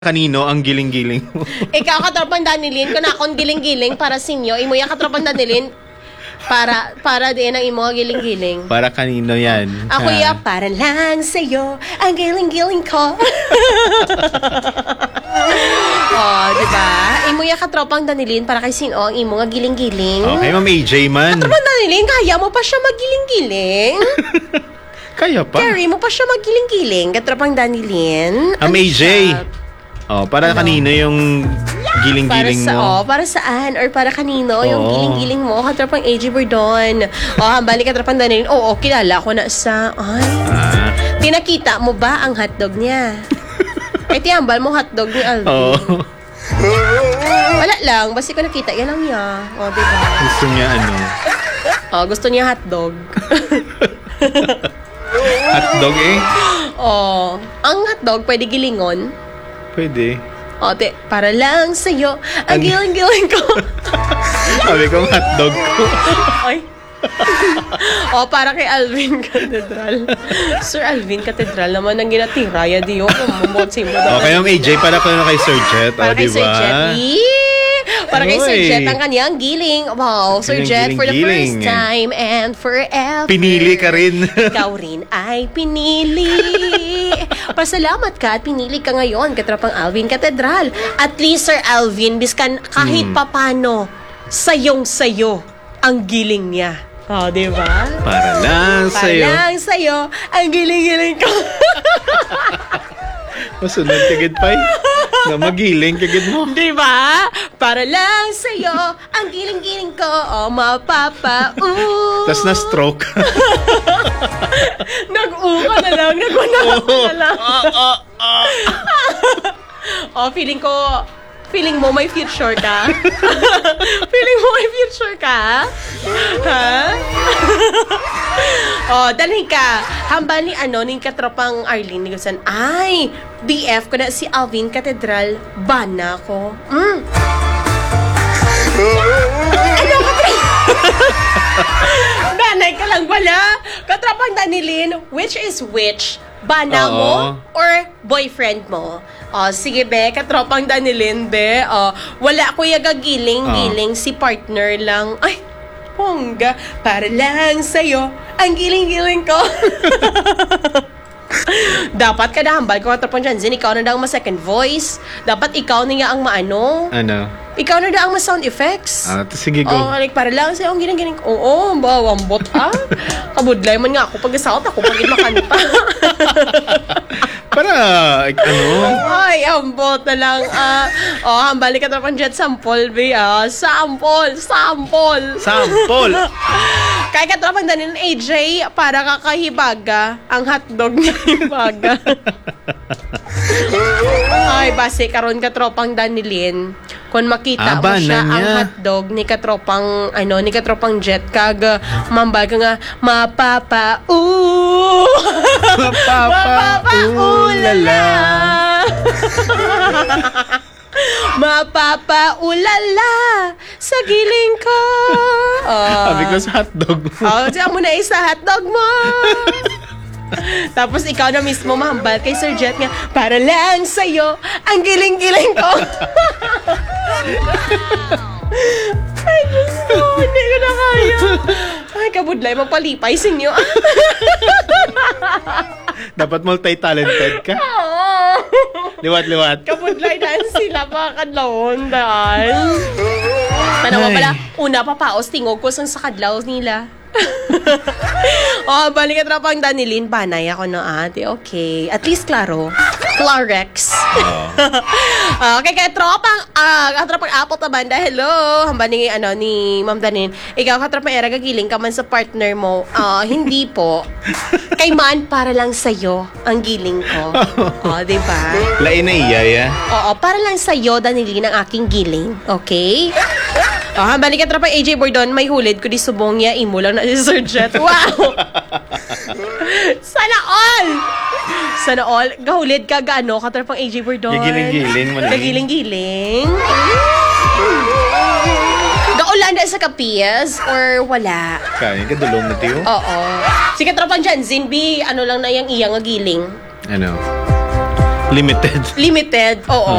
Kanino ang giling-giling mo? Ikaw, katropang Danilin, kung akong giling-giling para sinyo, imo yung katropang Danilin, para din ang imo giling-giling. Para kanino yan? Ako ya, para lang sa'yo, ang giling-giling ko. Oh, diba? Imo yung katropang Danilin, para kay sino ang imo nga giling-giling. Okay, Ma'am AJ man. Katropang Danilin, kaya mo pa siya magiling-giling? Kaya pa. Carry mo pa siya magiling-giling, katropang Danilin. Ma'am AJ. Oh, para kanino yung giling-giling mo? Para saan? Or para kanino yung giling-giling mo? Katropang AJ Bordon. Balik katropang Danilin. Kilala ko na sa... Tinakita mo ba ang hotdog niya? Tiyambal mo hotdog ni Alvin. Wala lang. Basta ko nakita. Yan lang niya. Diba? Gusto niya ano? Gusto niya hotdog. Hotdog eh? Ang hotdog pwede gilingon. Pwede. Para lang sa'yo, ang giling-giling ko. Sabi kong hotdog ko. Ay. Para kay Alvin Catedral. Sir Alvin Catedral naman ang ginatira. Yadi yung kumumotsi mo. Okay, Ma'am AJ, para kay Sir Jet. Para kay Sir Jet. Para kay Sir Jet ang kanyang giling. Wow, Sir Jet, for the first time and forever. Pinili ka rin. Ikaw rin ay pinili. Pasalamat ka at pinili ka ngayon, katropang Alvin Catedral. At least, Sir Alvin, biskan kahit papano, sayong-sayo ang giling niya. Diba? Para lang sa'yo. Para lang sa'yo, ang giling-giling ko. Masunod kagad pa na magiling kagad mo. Diba? Para lang sa'yo, ang giling-giling ko, mapapa, Tas na stroke. Nag-ka na lang, nag-unahan na lang. Feeling mo may future ka? Feeling mo may future ka? Ha? Dalhin ka. Hambal ni ni katropang Arlene Nigosan. Ay, BF ko na si Alvin Catedral. Bana ko. Ano ka pa? Nanay ka lang pala. Katropang Danilin, which is which? Bana mo or boyfriend mo? Sige be, katropang Danilin be. Wala ko giling-giling, si partner lang. Ay, pongga. Para lang sa'yo, ang giling-giling ko. Dapat ka na hambal ko katropang Janzin, ikaw na daw ang second voice. Dapat ikaw na nga ang maano. Ano? Ikaw na daw ang sound effects. Sige, go. Para lang sa'yo, ang giling-giling ko. Bawambot kabudlay man nga ako pag-asaot ako pag makanta. Para, Ay, ambot na lang. Hambalik ka naman dyan, sample, be. Sample. Kaya ka naman danin, AJ, para kakahibaga ang hotdog niya hibaga. Ay, base, karon ka tropang Danilin. Kung makita mo siya ang hotdog ni katropang Jet kag mambal ka nga mapapa ulala. Mapapa ulala sa giling ko. Sabi ko sa hotdog mo. Siya mo na isa hotdog mo. Tapos ikaw na mismo mahambal kay Sir Jet nga, para lang sa'yo ang giling-giling ko. Ay, gusto. Hindi ko na kaya. Ay, kabudlay, magpalipay sinyo. Dapat multi-talented ka. Liwat-liwat. Kabudlay daan sila pa kadlawon daan. Tanawa pala, una papaos tingog ko sa kadlaw nila. Balik at rapang Danilin, banay ako no ate. Okay. At least klaro. Clarex. Okay, kaya tropang apot na banda. Hello. Hamba ni Ma'am Danilin. Ikaw katropang era gagiling ka man sa partner mo. Hindi po. Kay man para lang sa'yo ang giling ko. Diba? Lain na iya. Para lang sa'yo, Danilin, ang aking giling. Okay? Balik ka pa AJ Bordon, may hulid ko di subong niya, imo lang na si Sir Jet. Wow! Sana all! Gahulid ka gaano, katrapang AJ Bordon. Gagiling-giling mo na. Gagiling-giling. Gaulan na sa kapiyas or wala? Kaya ka dulong na tiyo? Oo. Si katrapang Janzin, ano lang na iyang giling? Ano? Limited. Limited, oo.